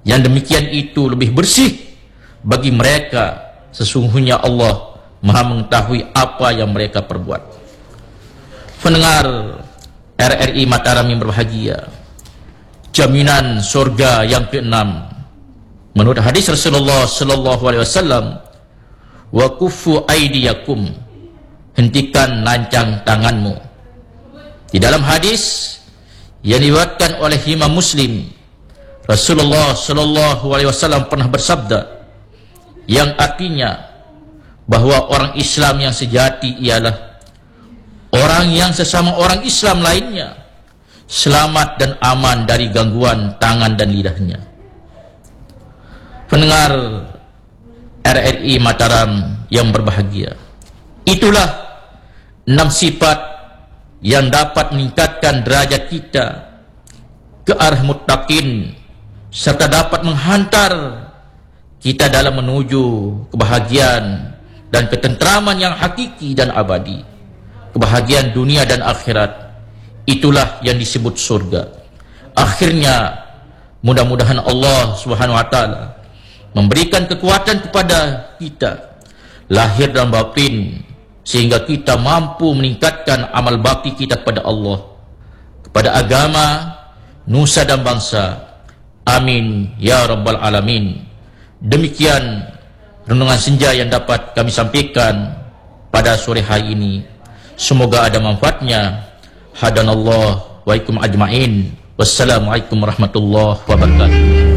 Yang demikian itu lebih bersih bagi mereka. Sesungguhnya Allah Maha mengetahui apa yang mereka perbuat. Pendengar RRI Mataram yang berbahagia, jaminan surga yang keenam menurut hadis Rasulullah sallallahu alaihi wasallam, wa kuffu aydiyakum, hentikan lancang tanganmu. Di dalam hadis yang diriwayatkan oleh Imam Muslim, Rasulullah sallallahu alaihi wasallam pernah bersabda yang artinya bahwa orang Islam yang sejati ialah orang yang sesama orang Islam lainnya selamat dan aman dari gangguan tangan dan lidahnya. Pendengar RRI Mataram yang berbahagia, itulah 6 sifat yang dapat meningkatkan derajat kita ke arah muttaqin serta dapat menghantar kita dalam menuju kebahagiaan dan ketentraman yang hakiki dan abadi, kebahagiaan dunia dan akhirat. Itulah yang disebut surga. Akhirnya mudah-mudahan Allah Subhanahu wa taala memberikan kekuatan kepada kita lahir dan batin sehingga kita mampu meningkatkan amal bakti kita kepada Allah, kepada agama, nusa dan bangsa. Amin ya rabbal alamin. Demikian renungan senja yang dapat kami sampaikan pada sore hari ini. Semoga ada manfaatnya. Hadanallah wa ikum ajma'in. Wassalamualaikum warahmatullahi wabarakatuh.